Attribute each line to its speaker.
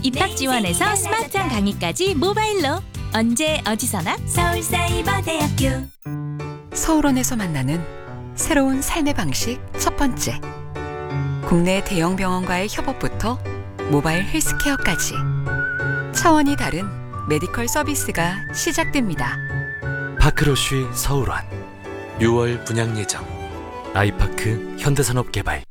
Speaker 1: 입학 지원에서 스마트한 강의까지 모바일로 언제 어디서나 서울사이버대학교.
Speaker 2: 서울원에서 만나는 새로운 삶의 방식 첫 번째. 국내 대형 병원과의 협업부터 모바일 헬스케어까지 차원이 다른 메디컬 서비스가 시작됩니다.
Speaker 3: 파크로쉬 서울원 6월 분양 예정. 아이파크 현대산업개발.